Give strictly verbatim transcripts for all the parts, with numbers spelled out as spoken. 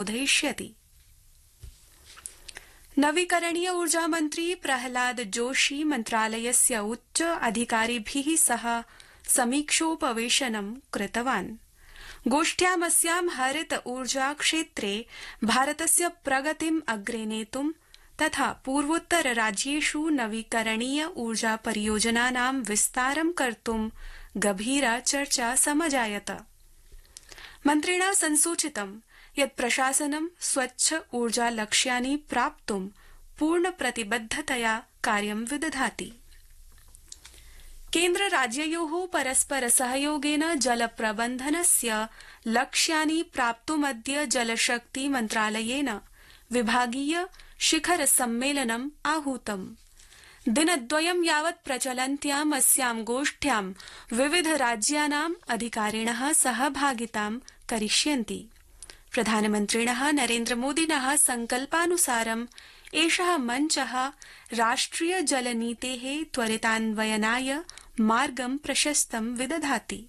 वर्धयिष्यति। नवीकरणीय ऊर्जा मंत्री प्रहलाद जोशी मन्त्रालयस्य उच्च अधिकारिभिः सह समीक्षोपवेशनं कृतवान्। गोष्ठ्यामस्यां हरित ऊर्जा क्षेत्रे भारतस्य प्रगतिम् अग्रे नेतुं तथा पूर्वोत्तर राज्येषु नवीकरणीय ऊर्जा परियोजनानां विस्तारं कर्तुं गभीरा चर्चा समजायत। मन्त्रिणा संसूचितं यत् प्रशासनं स्वच्छ ऊर्जा लक्ष्यानि प्राप्तुं पूर्ण प्रतिबद्धतया कार्यं विदधाति। केन्द्र राज्ययोः परस्पर सहयोगेन जल प्रबन्धनस्य लक्ष्यानि प्राप्तुमद्य जलशक्ति मन्त्रालयेन विभागीय शिखर सम्मेलनम् आहूतम्। दिनद्वयं यावत् प्रचलन्त्याम् अस्यां गोष्ठ्यां विविध राज्यानाम् अधिकारिणः सहभागितां करिष्यन्ति। प्रधानमन्त्रिणः नरेन्द्रमोदिनः संकल्पानुसारम् एषः मञ्चः राष्ट्रिय जलनीतेः त्वरितान्वयनाय मार्गं प्रशस्तं विदधाति।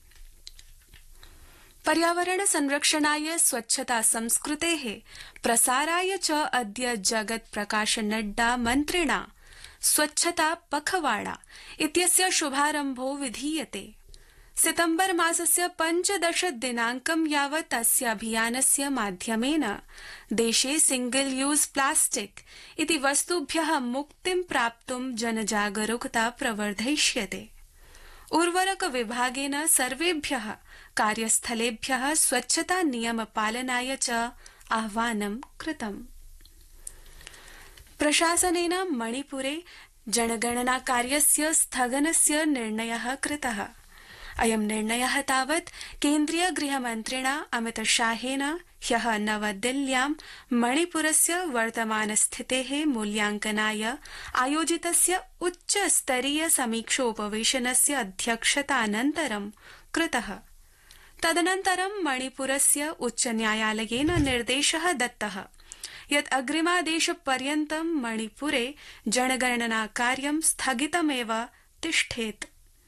पर्यावरण संरक्षणाय स्वच्छता संस्कृतेः प्रसाराय च अद्य जगत् प्रकाश नड्डा मन्त्रिणा स्वच्छता पखवाड़ा इत्यस्य शुभारम्भो विधीयते। सितम्बर मासस्य पञ्चदश दिनाङ्कं यावत् अस्य अभियानस्य माध्यमेन देशे सिंगल यूज प्लास्टिक इति वस्तुभ्यः मुक्तिं प्राप्तुं जनजागरूकता प्रवर्धयिष्यते। उर्वरक विभागेन सर्वेभ्यः कार्यस्थलेभ्यः स्वच्छता नियम पालनाय च आह्वानं कृतम्। प्रशासनेन मणिपुरे जनगणना कार्यस्य स्थगनस्य निर्णयः कृतः। अयं निर्णयः तावत् केन्द्रीय गृहमन्त्रिणा अमितशाहेन ह्यः नवदिल्ल्यां मणिपुरस्य वर्तमानस्थितेः मूल्यांकनाय आयोजितस्य उच्चस्तरीय समीक्षोपवेशनस्य अध्यक्षतानन्तरं कृतः। तदनन्तरं मणिपुरस्य उच्चन्यायालयेन निर्देशः दत्तः यत् अग्रिमादेशपर्यन्तं मणिपुरे जनगणना कार्यं स्थगितमेव तिष्ठेत्।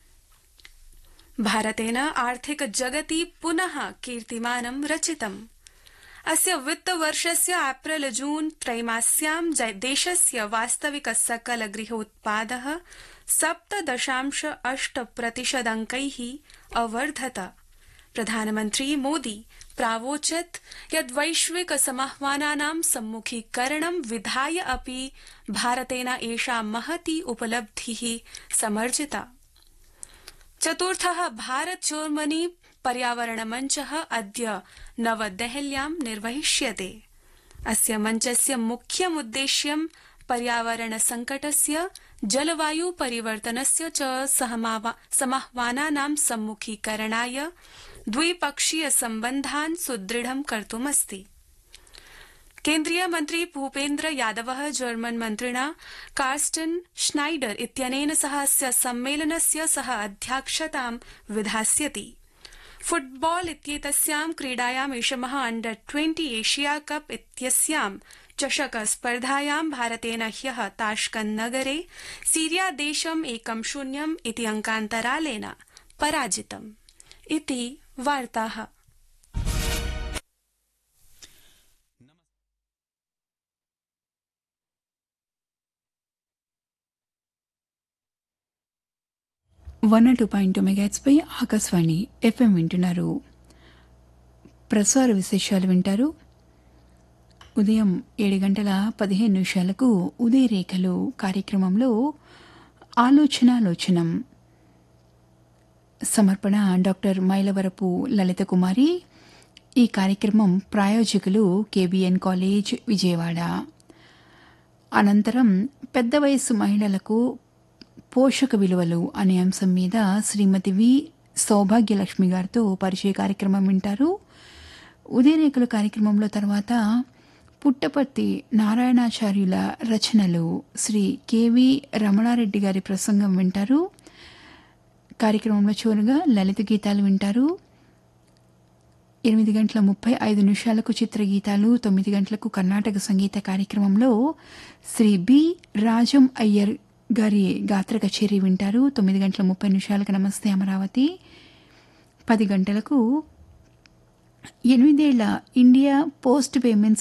भारतेन आर्थिक जगति पुनः कीर्तिमानं रचितम्। अस्य वित्तवर्षस्य एप्रिल जून त्रैमास्यां देशस्य वास्तविक सकल गृहोत्पादः सप्त दशांश अष्ट प्रतिशदङ्कैः अवर्धत। प्रधानमन्त्री मोदी प्रावोचत् यत् वैश्विक समाह्वानानां सम्मुखीकरणं विधाय अपि भारतेन एषा महती उपलब्धिः समर्जिता। चतुर्थः भारत जर्मनी पर्यावरण मञ्चः अद्य नवदेहल्यां निर्वहिष्यते। अस्य मञ्चस्य मुख्यमुद्देश्यं पर्यावरण संकटस्य, जलवायु परिवर्तनस्य च समाह्वानानां सम्मुखीकरणाय द्विपक्षीय सम्बन्धान् सुदृढं कर्तुमस्ति। केन्द्रीय मन्त्री भूपेन्द्र यादवः जर्मन मन्त्रिणा कार्स्टन् श्नाइडर इत्यनेन सह अस्य सम्मेलनस्य सह अध्यक्षतां विधास्यति। फुटबॉल इत्येतस्यां क्रीडायाम् ऐषमः अंडर ट्वेंटी एशिया कप इत्यस्यां चषक स्पर्धायां भारतेन ह्यः ताश्कंद नगरे सीरिया देशम् एकं शून्यम् इति अंकान्तरालेन पराजितम्। इति वार्ताः। వన్ టూ పాయింట్ టూ మెగాట్స్ పై ఆకాశవాణి ఎఫ్ఎం వింటున్నారు. ప్రసార విశేషాలు వింటారు. ఉదయం ఏడు గంటల పదిహేను నిమిషాలకు ఉదయ రేఖలు కార్యక్రమంలో ఆలోచనాలోచనం సమర్పణ డాక్టర్ మైలవరపు లలిత కుమారి. ఈ కార్యక్రమం ప్రాయోజకులు కేబీఎన్ కాలేజ్ విజయవాడ. అనంతరం పెద్ద వయస్సు మహిళలకు పోషక విలువలు అనే అంశం మీద శ్రీమతి వి సౌభాగ్యలక్ష్మి గారితో పరిచయ కార్యక్రమం వింటారు. ఉదయరేఖలు కార్యక్రమంలో తర్వాత పుట్టపర్తి నారాయణాచార్యుల రచనలు శ్రీ కెవి రమణారెడ్డి గారి ప్రసంగం వింటారు. కార్యక్రమంలో చివరగా లలిత గీతాలు వింటారు. ఎనిమిది గంటల ముప్పై ఐదు నిమిషాలకు చిత్రగీతాలు, తొమ్మిది గంటలకు కర్ణాటక సంగీత కార్యక్రమంలో శ్రీ బి రాజం అయ్యర్ గారి గాత్ర కచేరీ వింటారు. తొమ్మిది గంటల ముప్పై నిమిషాలకు నమస్తే అమరావతి. పది గంటలకు ఎనిమిదేళ్ల ఇండియా పోస్ట్ పేమెంట్స్